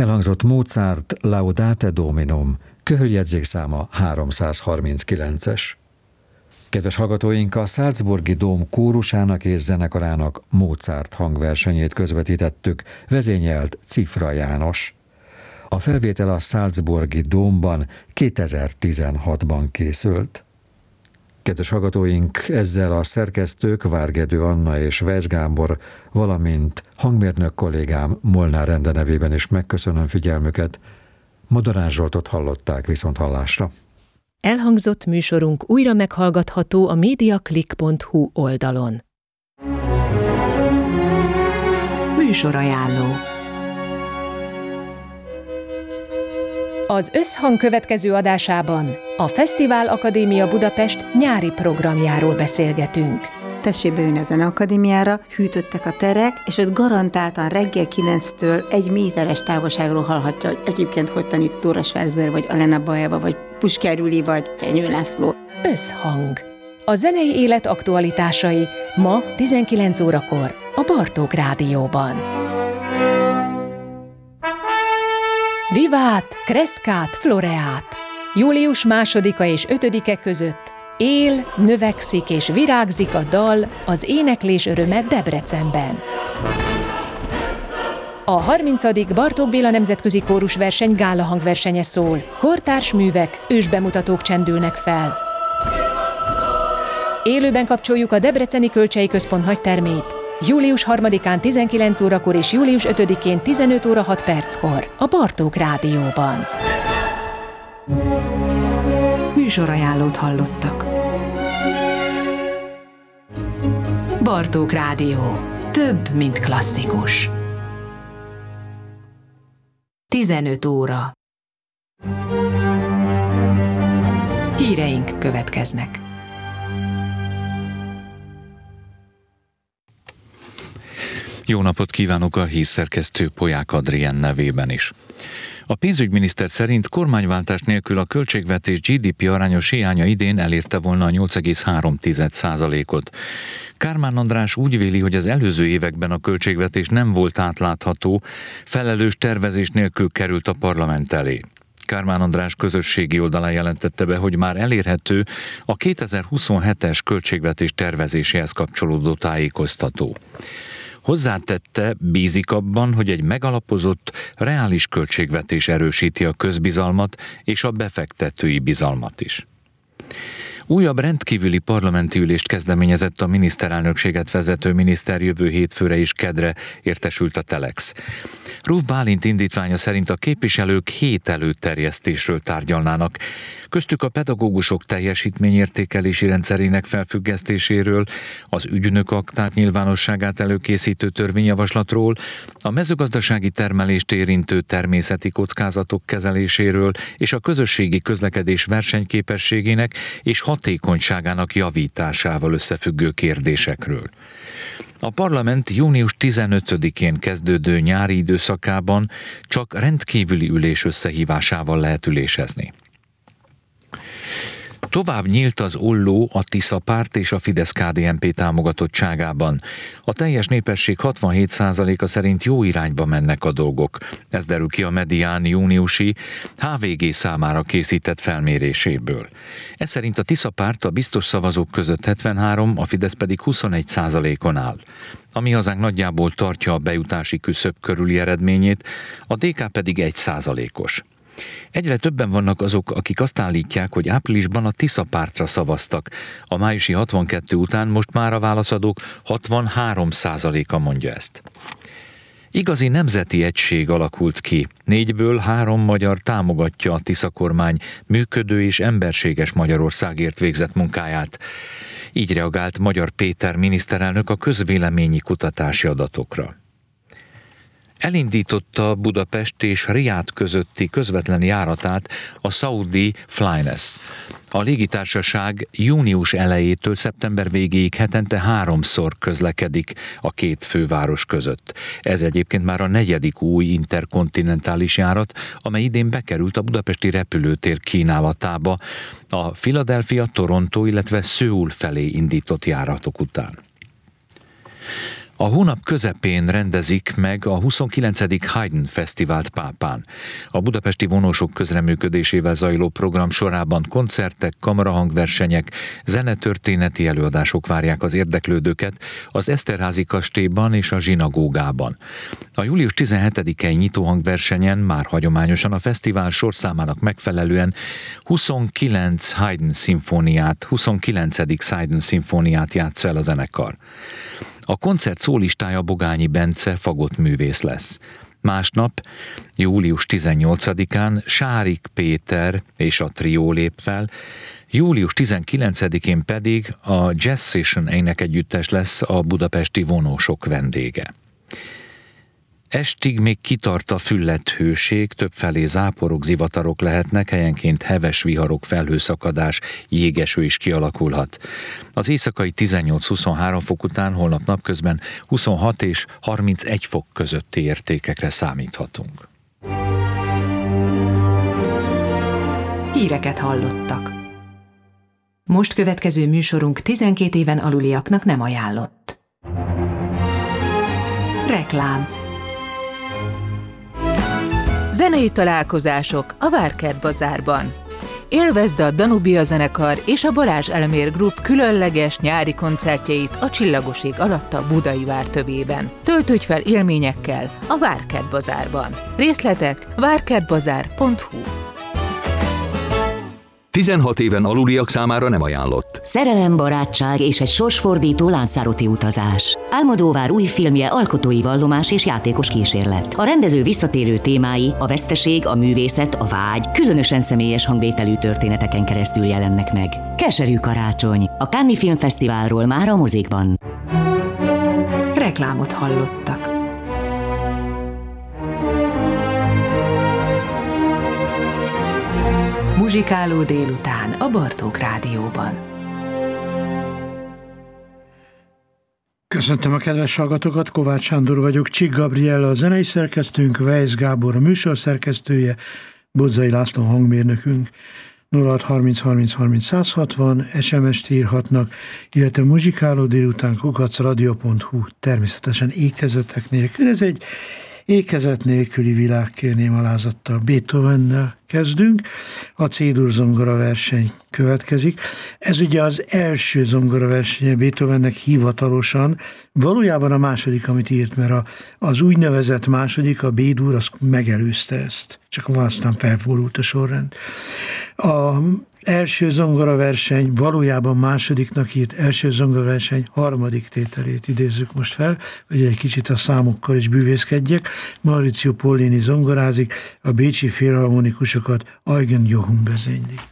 Elhangzott Mozart Laudate Dominum, köhöljegyzékszáma 339-es. Kedves hallgatóink, a Salzburgi Dóm kórusának és zenekarának Mozart hangversenyét közvetítettük, vezényelt Cifra János. A felvétel a Salzburgi Dómban 2016-ban készült. Kedves hallgatóink, ezzel a szerkesztők Várgedő Anna és Weisz Gábor, valamint hangmérnök kollégám Molnár Ende nevében is megköszönöm figyelmüket. Madorán Zsoltot hallották, viszonthallásra. Elhangzott műsorunk újra meghallgatható a mediaclick.hu oldalon. Műsorajánló. Az Összhang következő adásában a Fesztivál Akadémia Budapest nyári programjáról beszélgetünk. Tessék bejönni a Zeneakadémiára, hűtöttek a terek, és ott garantáltan reggel 9-től 1 méteres távolságról hallhatja, hogy egyébként hogy tanít Dóra Schwarzberg, vagy Alena Bajeva, vagy Puskár Júli, vagy Fenyő László. Összhang. A zenei élet aktualitásai ma 19 órakor a Bartók Rádióban. Vivát, Crescat, Floreat. Július 2-a és 5-e között él, növekszik és virágzik a dal, az éneklés öröme Debrecenben. A 30. Bartók Béla Nemzetközi Kórusverseny gála hangversenye szól. Kortárs művek, ősbemutatók csendülnek fel. Élőben kapcsoljuk a Debreceni Kölcsei Központ nagytermét. Július 3-án 19 órakor és július 5-én 15 óra 6 perckor a Bartók Rádióban. Műsorajánlót hallottak. Bartók Rádió. Több, mint klasszikus. 15 óra. Híreink következnek. Jó napot kívánok a hírszerkesztő Polyák Adrien nevében is. A pénzügyminiszter szerint kormányváltás nélkül a költségvetés GDP arányos hiánya idén elérte volna a 8,3%-ot. Kármán András úgy véli, hogy az előző években a költségvetés nem volt átlátható, felelős tervezés nélkül került a parlament elé. Kármán András közösségi oldalán jelentette be, hogy már elérhető a 2027-es költségvetés tervezéséhez kapcsolódó tájékoztató. Hozzátette, bízik abban, hogy egy megalapozott, reális költségvetés erősíti a közbizalmat és a befektetői bizalmat is. Újabb rendkívüli parlamenti ülést kezdeményezett a miniszterelnökséget vezető miniszter jövő hétfőre és kedre, értesült a Telex. Ruf Bálint indítványa szerint a képviselők 7 előterjesztésről tárgyalnának, köztük a pedagógusok teljesítményértékelési rendszerének felfüggesztéséről, az ügynök akták nyilvánosságát előkészítő törvényjavaslatról, a mezőgazdasági termelést érintő természeti kockázatok kezeléséről és a közösségi közlekedés versenyképességének és hatékonyságának javításával összefüggő kérdésekről. A parlament június 15-én kezdődő nyári időszakában csak rendkívüli ülés összehívásával lehet ülésezni. Tovább nyílt az olló a Tisza párt és a Fidesz-KDNP támogatottságában. A teljes népesség 67%-a szerint jó irányba mennek a dolgok. Ez derül ki a Medián júniusi HVG számára készített felméréséből. Ez szerint a Tisza párt a biztos szavazók között 73, a Fidesz pedig 21%-on áll. A Mi Hazánk nagyjából tartja a bejutási küszöb körüli eredményét, a DK pedig 1%-os. Egyre többen vannak azok, akik azt állítják, hogy áprilisban a Tisza pártra szavaztak. A májusi 62 után most már a válaszadók 63%-a mondja ezt. Igazi nemzeti egység alakult ki. 4-ből 3 magyar támogatja a Tisza kormány működő és emberséges Magyarországért végzett munkáját. Így reagált Magyar Péter miniszterelnök a közvéleményi kutatási adatokra. Elindította Budapest és Riad közötti közvetlen járatát a Saudi Flynas. A légitársaság június elejétől szeptember végéig hetente 3-szor közlekedik a két főváros között. Ez egyébként már a 4. új interkontinentális járat, amely idén bekerült a budapesti repülőtér kínálatába a Philadelphia, Toronto, illetve Szöul felé indított járatok után. A hónap közepén rendezik meg a 29. Haydn Fesztivált Pápán. A budapesti vonósok közreműködésével zajló program sorában koncertek, kamarahangversenyek, zenetörténeti előadások várják az érdeklődőket az Eszterházy kastélyban és a zsinagógában. A július 17-i nyitóhangversenyen már hagyományosan a fesztivál sorszámának megfelelően 29 Haydn szimfóniát játsz el a zenekar. A koncert szólistája Bogányi Bence fagottművész lesz. Másnap, július 18-án Sárik Péter és a trió lép fel, július 19-én pedig a Jazz Session énekegyüttes lesz a budapesti vonósok vendége. Estig még kitart a füllett hőség, többfelé záporok, zivatarok lehetnek, helyenként heves viharok, felhőszakadás, jégeső is kialakulhat. Az éjszakai 18-23 fok után holnap napközben 26 és 31 fok közötti értékekre számíthatunk. Híreket hallottak. Most következő műsorunk 12 éven aluliaknak nem ajánlott. Reklám. Zenei találkozások a Várkert Bazárban. Élvezd a Danubia zenekar és a Balázs Elmér Group különleges nyári koncertjeit a Csillagos ég alatt a Budai Vár tövében. Töltődj fel élményekkel a Várkert Bazárban. Részletek várkertbazár.hu. 16 éven aluliak számára nem ajánlott. Szerelem, barátság és egy sorsfordító Lanzarote utazás. Almodóvár új filmje alkotói vallomás és játékos kísérlet. A rendező visszatérő témái, a veszteség, a művészet, a vágy, különösen személyes hangvételű történeteken keresztül jelennek meg. Keserű karácsony. A Cannes Filmfesztiválról már a mozikban. Reklámot hallottak. Muzsikáló délután a Bartók Rádióban. Köszöntöm a kedves hallgatókat, Kovács Sándor vagyok, Csik Gabriella a zenei szerkesztőnk, Weisz Gábor a műsor szerkesztője, Bodzai László hangmérnökünk. 06 30 30 30 160, SMS-t írhatnak, illetve muzsikáló délután @radio.hu, természetesen ékezetek nélkül. Ez egy ékezet nélküli világ, kérném alázattal. Beethovennel kezdünk, a C-dur zongora verseny következik. Ez ugye az első zongora versenye Beethovennek hivatalosan, valójában a második, amit írt, mert az úgynevezett második, a B-dur, az megelőzte ezt, csak aztán felfordult a sorrend. A első zongoraverseny, valójában másodiknak írt első zongoraverseny harmadik tételét idézzük most fel, hogy egy kicsit a számokkal is bűvészkedjek. Maurizio Pollini zongorázik, a bécsi filharmonikusokat Eugen Jochum vezénylik.